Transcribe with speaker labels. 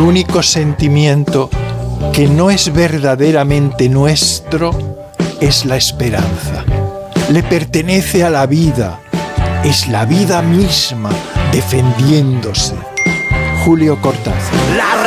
Speaker 1: único sentimiento que no es verdaderamente nuestro es la esperanza. Le pertenece a la vida, es la vida misma defendiéndose. Julio Cortázar.